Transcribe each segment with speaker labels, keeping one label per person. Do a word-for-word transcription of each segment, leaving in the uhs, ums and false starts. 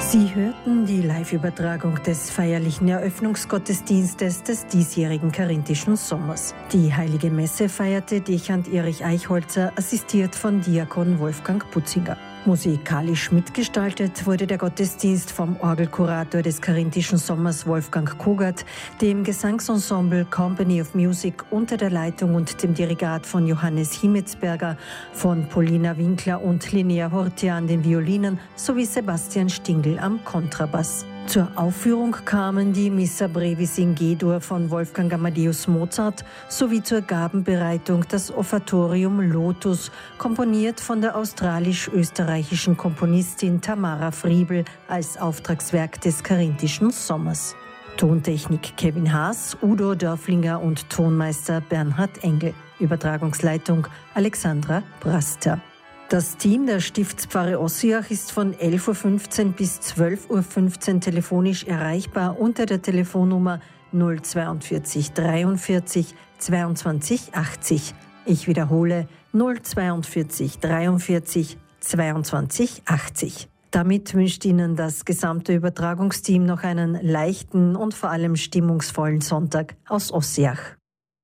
Speaker 1: Sie hörten die Live-Übertragung des feierlichen Eröffnungsgottesdienstes des diesjährigen Karinthischen Sommers. Die Heilige Messe feierte Dechant Erich Eichholzer, assistiert von Diakon Wolfgang Putzinger. Musikalisch mitgestaltet wurde der Gottesdienst vom Orgelkurator des Karinthischen Sommers Wolfgang Kogert, dem Gesangsensemble Company of Music unter der Leitung und dem Dirigat von Johannes Himmetsberger, von Paulina Winkler und Linnea Hortia an den Violinen sowie Sebastian Stingl am Kontrabass. Zur Aufführung kamen die Missa Brevis in G-Dur von Wolfgang Amadeus Mozart sowie zur Gabenbereitung das Offertorium Lotus, komponiert von der australisch-österreichischen Komponistin Tamara Friebel als Auftragswerk des Karinthischen Sommers. Tontechnik Kevin Haas, Udo Dörflinger und Tonmeister Bernhard Engel. Übertragungsleitung Alexandra Braster. Das Team der Stiftspfarre Ossiach ist von elf Uhr fünfzehn bis zwölf Uhr fünfzehn telefonisch erreichbar unter der Telefonnummer null vierundzwanzig dreiundvierzig zweiundzwanzig achtzig. Ich wiederhole null vierundzwanzig dreiundvierzig zweiundzwanzig achtzig. Damit wünscht Ihnen das gesamte Übertragungsteam noch einen leichten und vor allem stimmungsvollen Sonntag aus Ossiach.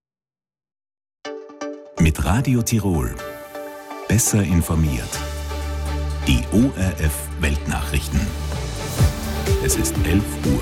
Speaker 2: Mit Radio Tirol. Besser informiert. Die O R F Weltnachrichten. Es ist elf Uhr.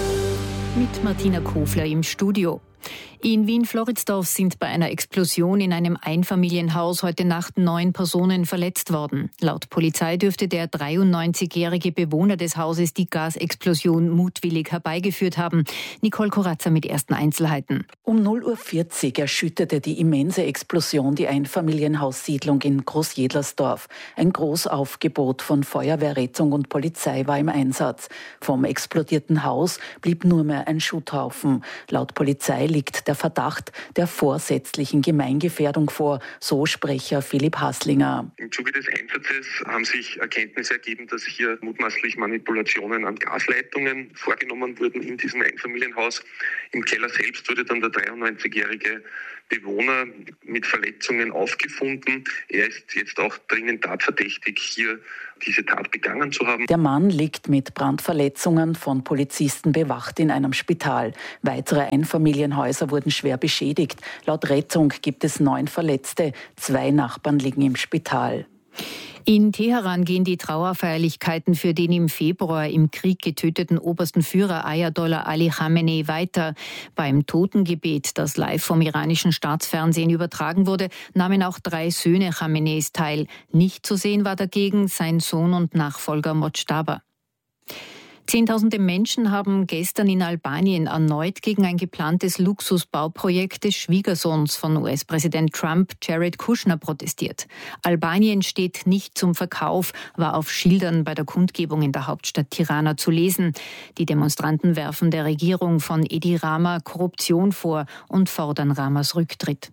Speaker 3: Mit Martina Kofler im Studio. In Wien-Floridsdorf sind bei einer Explosion in einem Einfamilienhaus heute Nacht neun Personen verletzt worden. Laut Polizei dürfte der dreiundneunzigjährige Bewohner des Hauses die Gasexplosion mutwillig herbeigeführt haben. Nicole Corazza mit ersten Einzelheiten.
Speaker 4: Um null Uhr vierzig erschütterte die immense Explosion die Einfamilienhaussiedlung in Großjedlersdorf. Ein Großaufgebot von Feuerwehr, Rettung und Polizei war im Einsatz. Vom explodierten Haus blieb nur mehr ein Schutthaufen. Laut Polizei liegt der Verdacht der vorsätzlichen Gemeingefährdung vor, so Sprecher Philipp Haslinger.
Speaker 5: Im Zuge des Einsatzes haben sich Erkenntnisse ergeben, dass hier mutmaßlich Manipulationen an Gasleitungen vorgenommen wurden in diesem Einfamilienhaus. Im Keller selbst wurde dann der dreiundneunzigjährige Bewohner mit Verletzungen aufgefunden. Er ist jetzt auch dringend tatverdächtig, hier diese Tat begangen zu haben.
Speaker 4: Der Mann liegt mit Brandverletzungen von Polizisten bewacht in einem Spital. Weitere Einfamilienhäuser wurden schwer beschädigt. Laut Rettung gibt es neun Verletzte. Zwei Nachbarn liegen im Spital.
Speaker 3: In Teheran gehen die Trauerfeierlichkeiten für den im Februar im Krieg getöteten obersten Führer Ayatollah Ali Khamenei weiter. Beim Totengebet, das live vom iranischen Staatsfernsehen übertragen wurde, nahmen auch drei Söhne Khameneis teil. Nicht zu sehen war dagegen sein Sohn und Nachfolger Mojtaba. Zehntausende Menschen haben gestern in Albanien erneut gegen ein geplantes Luxusbauprojekt des Schwiegersohns von U S-Präsident Trump, Jared Kushner, protestiert. Albanien steht nicht zum Verkauf, war auf Schildern bei der Kundgebung in der Hauptstadt Tirana zu lesen. Die Demonstranten werfen der Regierung von Edi Rama Korruption vor und fordern Ramas Rücktritt.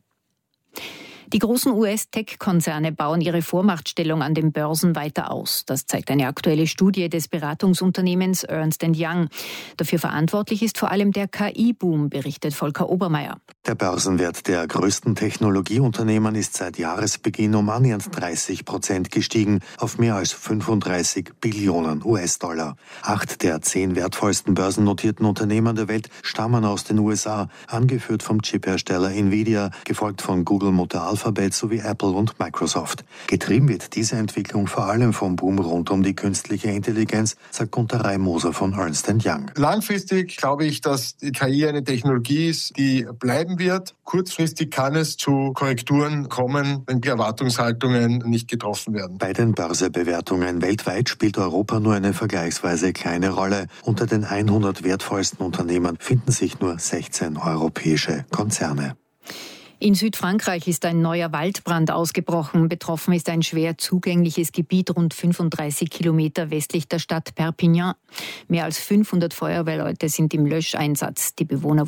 Speaker 3: Die großen U S-Tech-Konzerne bauen ihre Vormachtstellung an den Börsen weiter aus. Das zeigt eine aktuelle Studie des Beratungsunternehmens Ernst and Young. Dafür verantwortlich ist vor allem der K I-Boom, berichtet Volker Obermeier.
Speaker 6: Der Börsenwert der größten Technologieunternehmen ist seit Jahresbeginn um annähernd dreißig Prozent gestiegen auf mehr als fünfunddreißig Billionen U S-Dollar. Acht der zehn wertvollsten börsennotierten Unternehmen der Welt stammen aus den U S A, angeführt vom Chiphersteller Nvidia, gefolgt von Google, Mutter Alphabet sowie Apple und Microsoft. Getrieben wird diese Entwicklung vor allem vom Boom rund um die künstliche Intelligenz, sagt Gunter Reimoser von Ernst and Young.
Speaker 7: Langfristig glaube ich, dass die K I eine Technologie ist, die bleiben wird. Kurzfristig kann es zu Korrekturen kommen, wenn die Erwartungshaltungen nicht getroffen werden.
Speaker 6: Bei den Börsebewertungen weltweit spielt Europa nur eine vergleichsweise kleine Rolle. Unter den hundert wertvollsten Unternehmen finden sich nur sechzehn europäische Konzerne.
Speaker 3: In Südfrankreich ist ein neuer Waldbrand ausgebrochen. Betroffen ist ein schwer zugängliches Gebiet rund fünfunddreißig Kilometer westlich der Stadt Perpignan. Mehr als fünfhundert Feuerwehrleute sind im Löscheinsatz. Die Bewohner...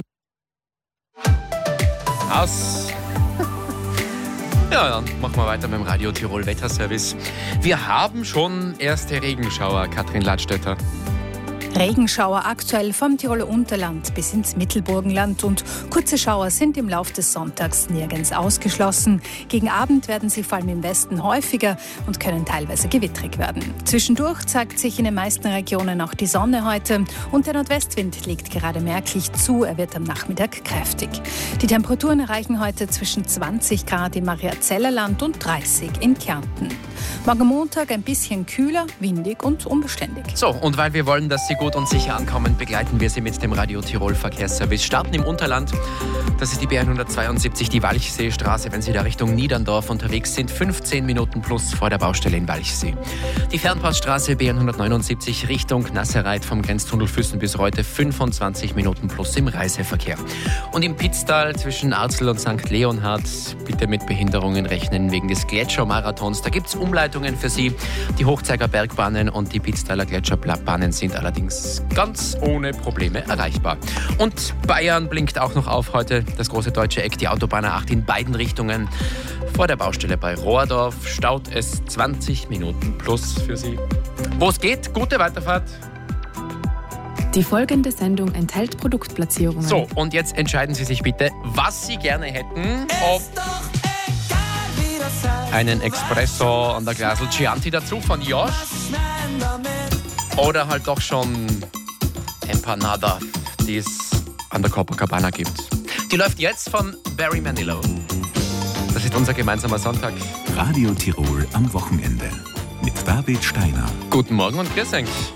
Speaker 8: Aus. Ja, dann machen wir weiter mit dem Radio Tirol Wetterservice. Wir haben schon erste Regenschauer, Katrin Ladstätter.
Speaker 9: Regenschauer aktuell vom Tiroler Unterland bis ins Mittelburgenland und kurze Schauer sind im Lauf des Sonntags nirgends ausgeschlossen. Gegen Abend werden sie vor allem im Westen häufiger und können teilweise gewittrig werden. Zwischendurch zeigt sich in den meisten Regionen auch die Sonne heute und der Nordwestwind legt gerade merklich zu, er wird am Nachmittag kräftig. Die Temperaturen erreichen heute zwischen zwanzig Grad im Mariazellerland und dreißig in Kärnten. Morgen Montag ein bisschen kühler, windig und unbeständig.
Speaker 8: So, und weil wir wollen, dass Sie gut und sicher ankommen, begleiten wir Sie mit dem Radio Tirol Verkehrsservice. Starten im Unterland, das ist die B hundertzweiundsiebzig, die Walchseestraße, wenn Sie da Richtung Niederndorf unterwegs sind, fünfzehn Minuten plus vor der Baustelle in Walchsee. Die Fernpassstraße B hundertneunundsiebzig Richtung Nasserreit vom Grenztunnel Füssen bis Reute, fünfundzwanzig Minuten plus im Reiseverkehr. Und im Pitztal zwischen Arzel und Sankt Leonhard bitte mit Behinderungen rechnen wegen des Gletschermarathons. Da gibt es Umleitungen für Sie. Die Hochzeiger Bergbahnen und die Pitztaler Gletscherbahnen sind allerdings ganz ohne Probleme erreichbar. Und Bayern blinkt auch noch auf heute. Das große deutsche Eck, die Autobahn A acht in beiden Richtungen. Vor der Baustelle bei Rohrdorf staut es zwanzig Minuten plus für Sie. Wo es geht, gute Weiterfahrt.
Speaker 10: Die folgende Sendung enthält Produktplatzierungen.
Speaker 8: So, und jetzt entscheiden Sie sich bitte, was Sie gerne hätten. Ob einen Espresso an der Glasl Chianti dazu von Josh oder halt doch schon Empanada, die es an der Copacabana gibt. Die läuft jetzt von Barry Manilow. Das ist unser gemeinsamer Sonntag.
Speaker 2: Radio Tirol am Wochenende mit David Steiner.
Speaker 8: Guten Morgen und grüß euch.